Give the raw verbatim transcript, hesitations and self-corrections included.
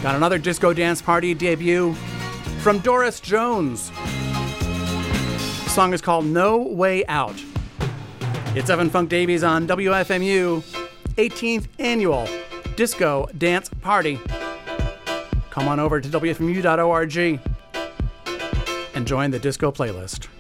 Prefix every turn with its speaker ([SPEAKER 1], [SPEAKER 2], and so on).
[SPEAKER 1] Got another disco dance party debut from Doris Jones. The song is called No Way Out. It's Evan Funk Davies on W F M U, eighteenth Annual Disco Dance Party. Come on over to W F M U dot org and join the disco playlist.